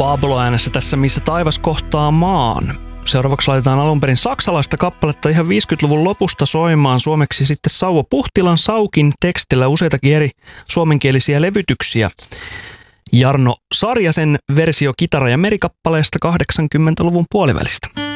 Pablo äänessä tässä Missä taivas kohtaa maan. Seuraavaksi laitetaan alunperin saksalaista kappaletta ihan 50-luvun lopusta soimaan suomeksi sitten Sauvo Puhtilan Saukin tekstillä useitakin eri suomenkielisiä levytyksiä. Jarno Sarjasen versio kitara- ja merikappaleesta 80-luvun puolivälistä.